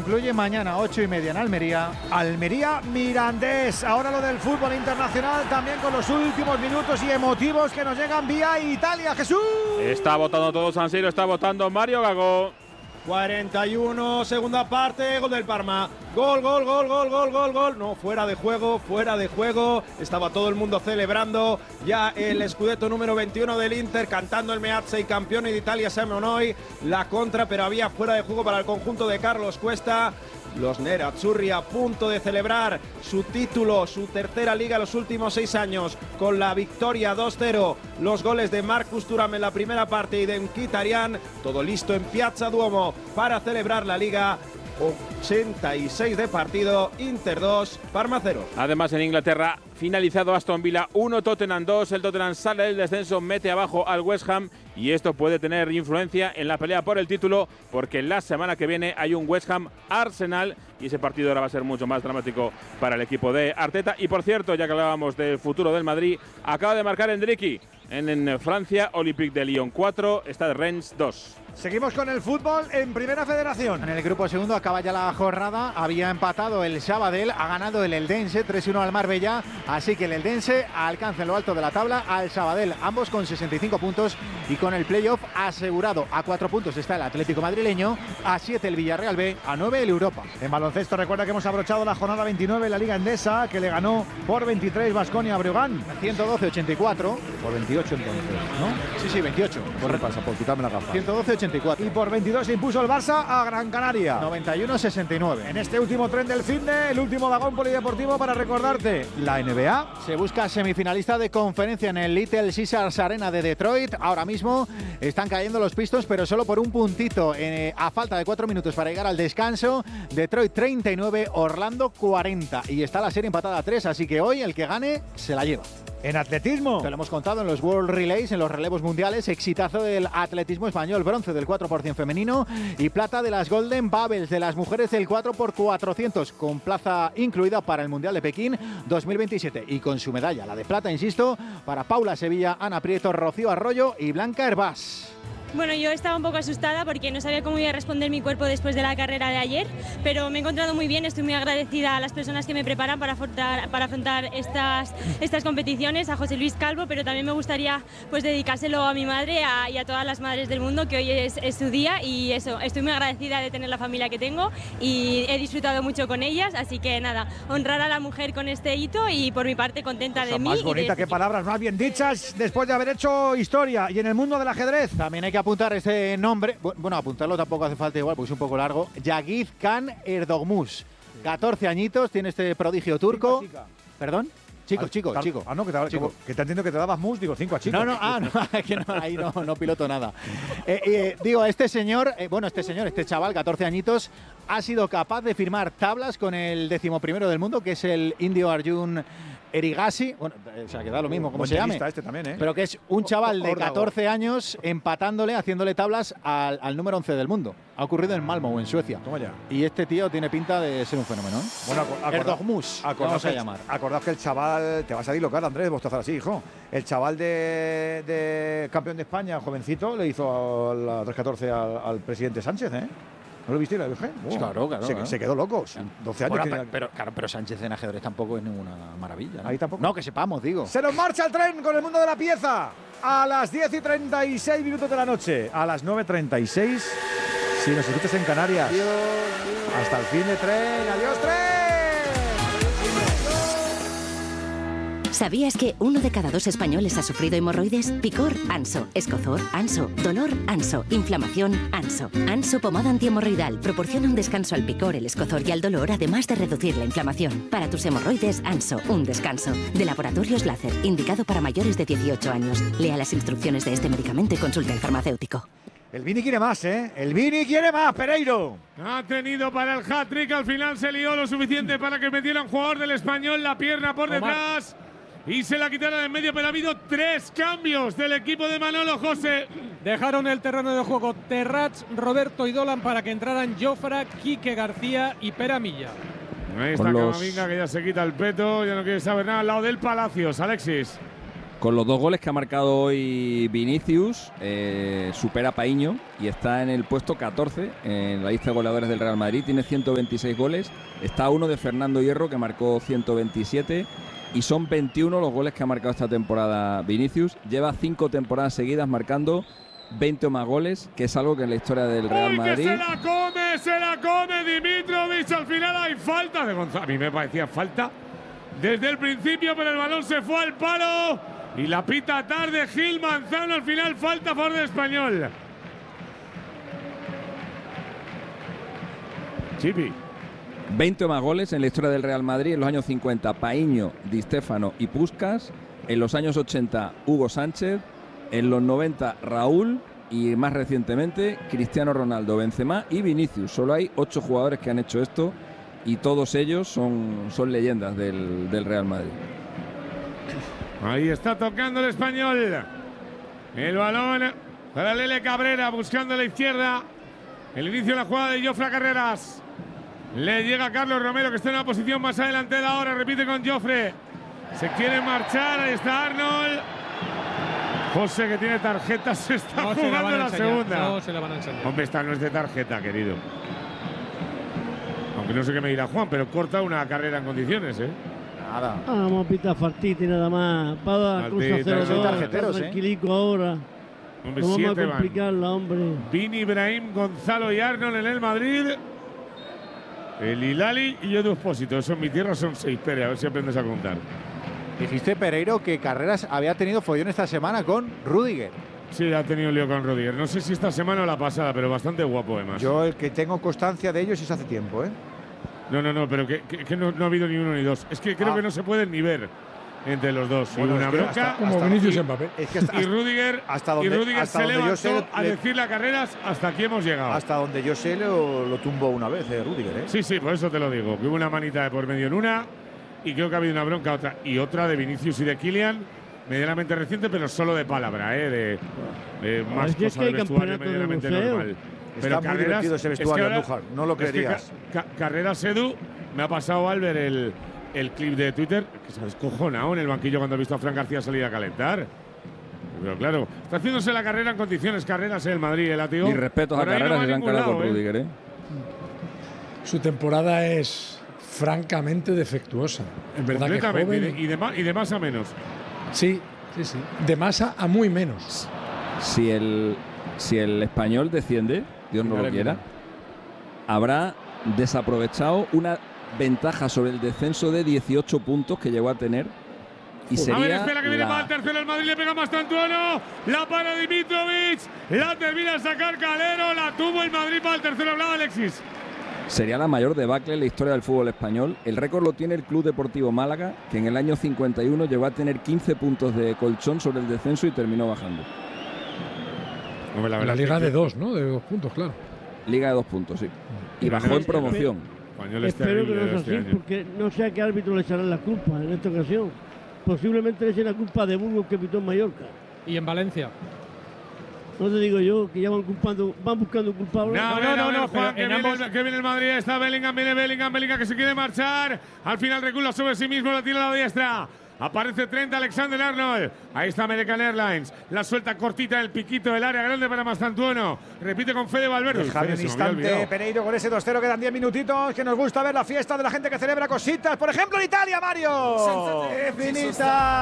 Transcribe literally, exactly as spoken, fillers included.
concluye mañana ocho y media en Almería. Almería Mirandés. Ahora lo del fútbol internacional también con los últimos minutos y emotivos que nos llegan vía Italia. Jesús. Está votando todo San Siro, está votando Mario Gago. cuarenta y uno, segunda parte, gol del Parma. Gol, gol, gol, gol, gol, gol, gol. No, fuera de juego, fuera de juego. Estaba todo el mundo celebrando ya el Scudetto número veintiuno del Inter, cantando el Meazza y campeone de Italia siamo noi. La contra, pero había fuera de juego para el conjunto de Carlos Cuesta. Los nerazzurri a punto de celebrar su título, su tercera liga en los últimos seis años, con la victoria dos cero. Los goles de Marcus Thuram en la primera parte y de Mkhitaryan. Todo listo en Piazza Duomo para celebrar la liga. ochenta y seis de partido, Inter dos, Parma cero. Además, en Inglaterra, finalizado Aston Villa uno, Tottenham dos. El Tottenham sale del descenso, mete abajo al West Ham y esto puede tener influencia en la pelea por el título, porque la semana que viene hay un West Ham Arsenal y ese partido ahora va a ser mucho más dramático para el equipo de Arteta. Y por cierto, ya que hablábamos del futuro del Madrid, acaba de marcar Endricky en, en Francia, Olympique de Lyon cuatro, Stade Reims dos. Seguimos con el fútbol en Primera Federación. En el grupo segundo acaba ya la jornada. Había empatado el Sabadell, ha ganado el Eldense tres uno al Marbella. Así que el Eldense alcanza en lo alto de la tabla al Sabadell, ambos con sesenta y cinco puntos y con el playoff asegurado. A cuatro puntos está el Atlético madrileño, a siete el Villarreal B, a nueve el Europa. En baloncesto recuerda que hemos abrochado la jornada veintinueve en la Liga Endesa, que le ganó por veintitrés Baskonia a Breogán. ciento doce a ochenta y cuatro. Por veintiocho entonces, ¿no? Sí, sí, veintiocho. ¿Qué pasa? Por quitarme la gafa. ciento doce a ochenta y cuatro. Y por veintidós se impuso el Barça a Gran Canaria. noventa y uno a sesenta y nueve. En este último tren del finde, el último vagón polideportivo para recordarte, la N B A. Se busca semifinalista de conferencia en el Little Caesars Arena de Detroit. Ahora mismo están cayendo los Pistons, pero solo por un puntito. Eh, a falta de cuatro minutos para llegar al descanso. Detroit treinta y nueve, Orlando cuarenta. Y está la serie empatada a tres, así que hoy el que gane se la lleva. En atletismo. Te lo hemos contado en los World Relays, en los relevos mundiales. Exitazo del atletismo español, bronce del cuatro por ciento femenino y plata de las Golden Bubbles de las mujeres del cuatro por cuatrocientos, con plaza incluida para el Mundial de Pekín dos mil veintisiete. Y con su medalla, la de plata, insisto, para Paula Sevilla, Ana Prieto, Rocío Arroyo y Blanca Hervás. Bueno, yo estaba un poco asustada porque no sabía cómo iba a responder mi cuerpo después de la carrera de ayer, pero me he encontrado muy bien, estoy muy agradecida a las personas que me preparan para afrontar, para afrontar estas, estas competiciones, a José Luis Calvo, pero también me gustaría pues dedicárselo a mi madre a, y a todas las madres del mundo, que hoy es, es su día y eso, estoy muy agradecida de tener la familia que tengo y he disfrutado mucho con ellas, así que nada, honrar a la mujer con este hito y por mi parte contenta Cosa de mí. Más bonita que palabras más bien dichas después de haber hecho historia. Y en el mundo del ajedrez también hay que apuntar ese nombre, bueno, apuntarlo tampoco hace falta igual, porque es un poco largo. Yagiz Khan Erdogmuz, catorce añitos, tiene este prodigio turco. Chica, chica. ¿Perdón? Chico, Al, chico, tal, chico. Ah, no, que te, chico. Que te entiendo que te dabas mus, digo cinco a chico. No, no, ah, no, que no, ahí no, no piloto nada. Eh, eh, digo, este señor, eh, bueno, este señor, este chaval, catorce añitos, ha sido capaz de firmar tablas con el decimoprimero del mundo, que es el indio Arjun Erigaisi, bueno, o sea, que da lo mismo como se llame, este también, ¿eh? pero que es un chaval de catorce años empatándole, haciéndole tablas al, al número once del mundo. Ha ocurrido en Malmö, en Suecia. Toma ya. Y este tío tiene pinta de ser un fenómeno, ¿eh? Bueno, Erdogmuz, vamos a que, llamar. Acordaos que el chaval, te vas a dislocar, Andrés, bostezar así, hijo. El chaval de, de campeón de España, jovencito, le hizo a la tres catorce al, al presidente Sánchez, ¿eh? ¿No lo viste la Virgen? Oh, claro, claro. Se, claro. se quedó loco. doce años. Bueno, pero, pero, claro, pero Sánchez en ajedrez tampoco es ninguna maravilla, ¿no? Ahí tampoco. No, que sepamos, digo. Se nos marcha el tren con el mundo de la pieza. A las diez y treinta y seis minutos de la noche. A las nueve y treinta y seis. Si nos escuchas en Canarias. Adiós, adiós. Hasta el fin de tren. ¡Adiós, tren! ¿Sabías que uno de cada dos españoles ha sufrido hemorroides? Picor, Anso. Escozor, Anso. Dolor, Anso. Inflamación, Anso. Anso pomada antihemorroidal proporciona un descanso al picor, el escozor y al dolor, además de reducir la inflamación. Para tus hemorroides, Anso, un descanso. De Laboratorios Láser, indicado para mayores de dieciocho años. Lea las instrucciones de este medicamento y consulte al farmacéutico. El Vini quiere más, ¿eh? El Vini quiere más, Pereiro. Ha tenido para el hat-trick, al final se lió lo suficiente para que metiera un jugador del Español la pierna por detrás. Y se la quitaron en medio, pero ha habido tres cambios del equipo de Manolo José. Dejaron el terreno de juego Terrats, Roberto y Dolan para que entraran Jofra, Quique García y Pera Milla. Ahí está los... Camavinga, que ya se quita el peto, ya no quiere saber nada. Al lado del Palacios, Alexis. Con los dos goles que ha marcado hoy Vinicius, eh, supera a Paíño y está en el puesto catorce en la lista de goleadores del Real Madrid. Tiene ciento veintiséis goles. Está a uno de Fernando Hierro, que marcó ciento veintisiete. Y son veintiuno los goles que ha marcado esta temporada Vinicius. Lleva cinco temporadas seguidas marcando veinte o más goles, que es algo que en la historia del Real ¡Uy, Madrid… que se la come, se la come Dimitrovic! Al final hay falta de Gonzalo. A mí me parecía falta desde el principio, pero el balón se fue al palo. Y la pita tarde Gil Manzano. Al final falta a favor del Español. Chipi. veinte o más goles en la historia del Real Madrid. En los años cincuenta, Paíño, Di Stéfano y Puskás. En los años ochenta, Hugo Sánchez. En los noventa, Raúl. Y más recientemente, Cristiano Ronaldo, Benzema y Vinicius. Solo hay ocho jugadores que han hecho esto. Y todos ellos son, son leyendas del, del Real Madrid. Ahí está tocando el Español. El balón para Lele Cabrera, buscando a la izquierda. El inicio de la jugada de Jofre Carreras. Le llega Carlos Romero, que está en una posición más adelante de la hora. Repite con Jofre. Se quiere marchar. Ahí está Arnold. José, que tiene tarjeta, se está no, jugando se la, la, la segunda. No, se la van a enseñar. Hombre, esta no es de tarjeta, querido. Aunque no sé qué me dirá Juan, pero corta una carrera en condiciones, ¿eh? Nada. Ah, vamos a pitar Fartiti nada más. Para dar cruz a cero dos. Tranquilico ahora. Hombre, no vamos a van. complicarla, hombre. Vini, Ibrahim, Gonzalo y Arnold en el Madrid. El Hilali y yo de Expósito. Eso en mi tierra son seis, Pere. A ver si aprendes a contar. Dijiste, Pereiro, que Carreras había tenido follón esta semana con Rüdiger. Sí, ha tenido lío con Rüdiger. No sé si esta semana o la pasada, pero bastante guapo además. Yo el que tengo constancia de ellos es hace tiempo, ¿eh? No, no, no, pero que, que, que no, no ha habido ni uno ni dos. Es que creo ah. que no se pueden ni ver entre los dos. Bueno, y una es que bronca. hasta, Como hasta, Vinicius y, Mbappé. Es que hasta, y Rüdiger, hasta donde, y Rüdiger hasta se donde levantó yo sé, a le, decirle a Carreras hasta aquí hemos llegado. Hasta donde yo sé lo, lo tumbó una vez, eh, Rüdiger, ¿eh? Sí, sí, por eso te lo digo. Que hubo una manita de por medio en una y creo que ha habido una bronca otra. Y otra de Vinicius y de Kylian, medianamente reciente, pero solo de palabra, ¿eh? De, de más es cosas que del vestuario medianamente normal. Está pero muy Carreras, divertido ese vestuario, es que Andújar, no lo creerías. Es que ca ca Carreras Edu, me ha pasado al ver el, el clip de Twitter, que se ha descojonado en el banquillo cuando ha visto a Fran García salir a calentar. Pero claro, está haciéndose la carrera en condiciones. Carreras en el Madrid, el látigo. Y respeto a Carreras, no que se han cargado con Rüdiger, ¿eh? Su temporada es francamente defectuosa. Es verdad que joven. Y de, y, de más, y de más a menos. Sí, sí, sí. De más a, a muy menos. Si el, si el Español desciende, Dios no lo quiera, habrá desaprovechado una ventaja sobre el descenso de dieciocho puntos que llegó a tener. Y sería a ver, espera que viene la... para el tercero. El Madrid le pega más Tantuano. La para Dimitrovic. La termina a sacar Calero. La tuvo el Madrid para el tercero. Hablaba Alexis. Sería la mayor debacle en la historia del fútbol español. El récord lo tiene el Club Deportivo Málaga, que en el año cincuenta y uno llegó a tener quince puntos de colchón sobre el descenso y terminó bajando. No, la, la liga de dos, ¿no? De dos puntos, claro. Liga de dos puntos, sí. Y bajó en promoción. Espero que no sea así, porque no sé a qué árbitro le echarán la culpa en esta ocasión. Posiblemente le echen la culpa de Burgos, que pitó en Mallorca. Y en Valencia. No te digo yo que ya van culpando, van buscando culpables. No, no, no, no, Juan, que viene, el, que viene el Madrid. Está Bellingham, viene Bellingham, Bellingham que se quiere marchar. Al final recula sobre sí mismo, la tira a la diestra. Aparece Trent Alexander-Arnold. Ahí está American Airlines. La suelta cortita del piquito del área grande para Mastantuono. Repite con Fede Valverde. Déjame un instante, Pereiro, con ese dos cero. Quedan diez minutitos. Que nos gusta ver la fiesta de la gente que celebra cositas. Por ejemplo, en Italia, Mario. ¡Qué finita!